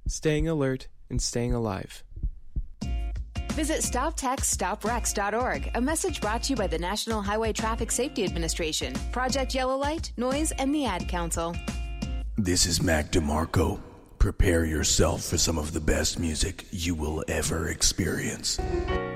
staying alert, and staying alive. Visit StopTextStopWrecks.org, a message brought to you by the National Highway Traffic Safety Administration, Project Yellow Light, Noise, and the Ad Council. This is Mac DeMarco. Prepare yourself for some of the best music you will ever experience.